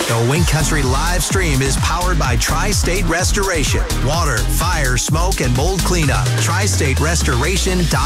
The Wink Country live stream is powered by Tri-State Restoration. Water, fire, smoke, and mold cleanup. TriStateRestoration.com.